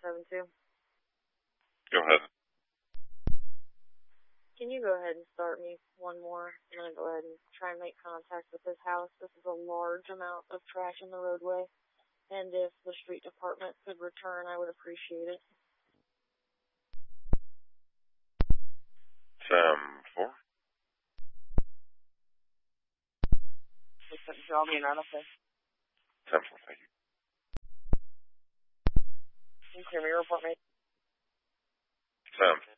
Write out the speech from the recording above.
972. Go ahead. Can you go ahead and start me one more? I'm going to go ahead and try and make contact with this house. This is a large amount of trash in the roadway, and if the street department could return, I would appreciate it. Sam 4. Looks like job being out of there. Sam 4, thank you. Can you hear me report me? Sam